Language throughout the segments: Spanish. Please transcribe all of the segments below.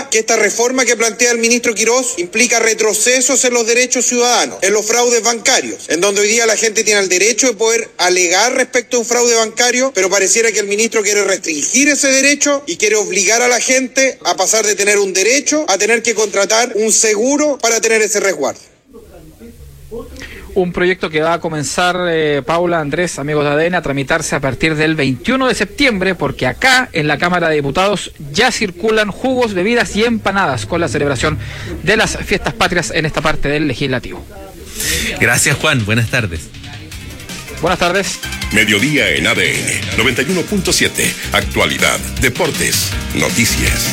preocupa que esta reforma que plantea el ministro Quirós implica retrocesos en los derechos ciudadanos, en los fraudes bancarios, en donde hoy día la gente tiene el derecho de poder alegar respecto a un fraude bancario, pero pareciera que el ministro quiere restringir ese derecho y quiere obligar a la gente a pasar de tener un derecho a tener que contratar un seguro para tener ese resguardo. Un proyecto que va a comenzar, Paula, Andrés, amigos de ADN, a tramitarse a partir del 21 de septiembre, porque acá en la Cámara de Diputados ya circulan jugos, bebidas y empanadas con la celebración de las fiestas patrias en esta parte del Legislativo. Gracias, Juan. Buenas tardes. Buenas tardes. Mediodía en ADN 91.7. Actualidad, deportes, noticias.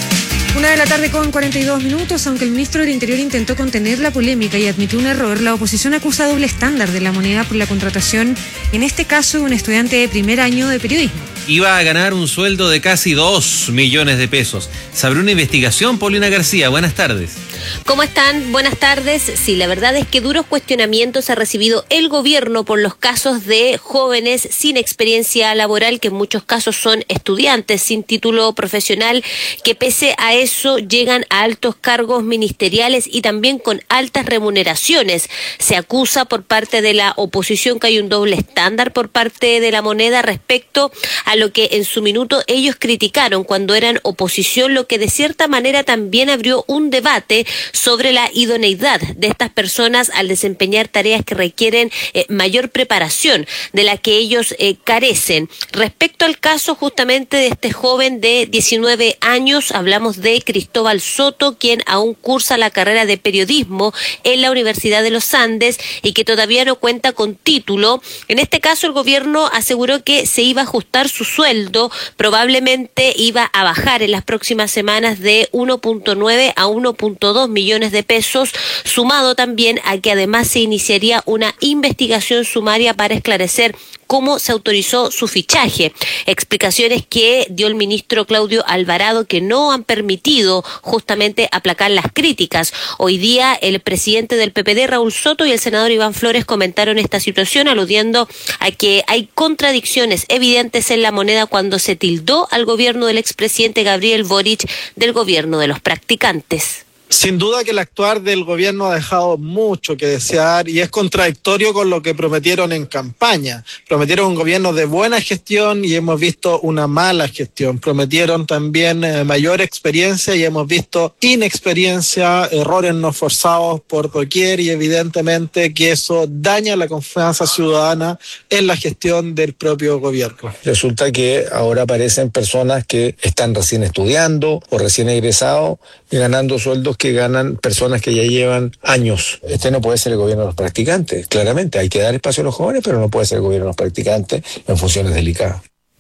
1:42 p.m, aunque el ministro del Interior intentó contener la polémica y admitió un error, la oposición acusa doble estándar de la moneda por la contratación, en este caso, de un estudiante de primer año de periodismo. Iba a ganar un sueldo de casi 2 millones de pesos. Se abrió una investigación, Paulina García. Buenas tardes. ¿Cómo están? Buenas tardes. Sí, la verdad es que duros cuestionamientos ha recibido el gobierno por los casos de jóvenes sin experiencia laboral, que en muchos casos son estudiantes sin título profesional, que pese a eso llegan a altos cargos ministeriales y también con altas remuneraciones. Se acusa por parte de la oposición que hay un doble estándar por parte de la moneda respecto a lo que en su minuto ellos criticaron cuando eran oposición, lo que de cierta manera también abrió un debate sobre la idoneidad de estas personas al desempeñar tareas que requieren mayor preparación de la que ellos carecen. Respecto al caso justamente de este joven de 19 años, hablamos de Cristóbal Soto, quien aún cursa la carrera de periodismo en la Universidad de los Andes y que todavía no cuenta con título. En este caso, el gobierno aseguró que se iba a ajustar su sueldo, probablemente iba a bajar en las próximas semanas de 1.9 a 1.2 millones de pesos, sumado también a que además se iniciaría una investigación sumaria para esclarecer cómo se autorizó su fichaje. Explicaciones que dio el ministro Claudio Alvarado que no han permitido justamente aplacar las críticas. Hoy día el presidente del PPD, Raúl Soto, y el senador Iván Flores comentaron esta situación aludiendo a que hay contradicciones evidentes en la moneda cuando se tildó al gobierno del expresidente Gabriel Boric del gobierno de los practicantes. Sin duda que el actuar del gobierno ha dejado mucho que desear y es contradictorio con lo que prometieron en campaña. Prometieron un gobierno de buena gestión y hemos visto una mala gestión. Prometieron también mayor experiencia y hemos visto inexperiencia, errores no forzados por doquier y evidentemente que eso daña la confianza ciudadana en la gestión del propio gobierno. Resulta que ahora aparecen personas que están recién estudiando o recién egresados y ganando sueldos que ganan personas que ya llevan años. Este no puede ser el gobierno de los practicantes, claramente. Hay que dar espacio a los jóvenes, pero no puede ser el gobierno de los practicantes en funciones delicadas.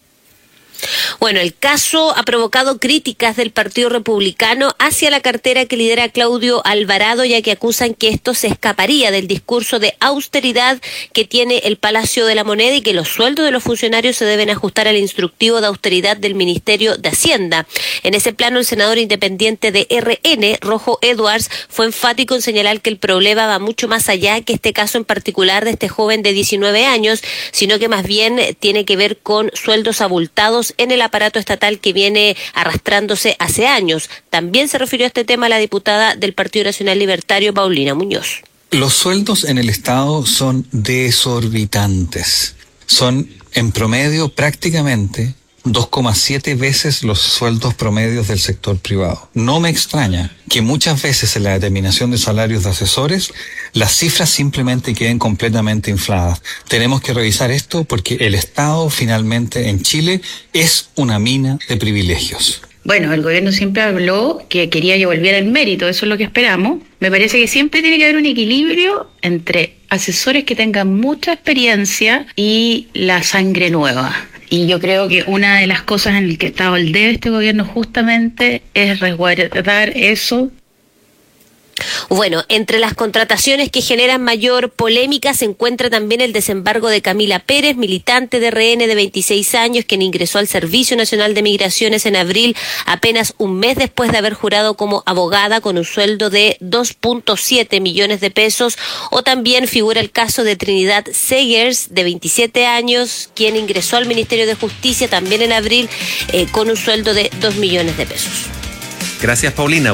Bueno, el caso ha provocado críticas del Partido Republicano hacia la cartera que lidera Claudio Alvarado, ya que acusan que esto se escaparía del discurso de austeridad que tiene el Palacio de la Moneda y que los sueldos de los funcionarios se deben ajustar al instructivo de austeridad del Ministerio de Hacienda. En ese plano, el senador independiente de RN, Rojo Edwards, fue enfático en señalar que el problema va mucho más allá que este caso en particular de este joven de 19 años, sino que más bien tiene que ver con sueldos abultados en el aparato estatal que viene arrastrándose hace años. También se refirió a este tema la diputada del Partido Nacional Libertario, Paulina Muñoz. Los sueldos en el Estado son desorbitantes. Son, en promedio, prácticamente 2,7 veces los sueldos promedios del sector privado. No me extraña que muchas veces en la determinación de salarios de asesores las cifras simplemente queden completamente infladas. Tenemos que revisar esto porque el Estado finalmente en Chile es una mina de privilegios. Bueno, el gobierno siempre habló que quería que volviera el mérito, eso es lo que esperamos. Me parece que siempre tiene que haber un equilibrio entre asesores que tengan mucha experiencia y la sangre nueva. Y yo creo que una de las cosas en las que está el dedo de este gobierno justamente es resguardar eso. Bueno, entre las contrataciones que generan mayor polémica se encuentra también el desembarco de Camila Pérez, militante de RN de 26 años, quien ingresó al Servicio Nacional de Migraciones en abril, apenas un mes después de haber jurado como abogada con un sueldo de 2.7 millones de pesos. O también figura el caso de Trinidad Segers, de 27 años, quien ingresó al Ministerio de Justicia también en abril con un sueldo de 2 millones de pesos. Gracias, Paulina.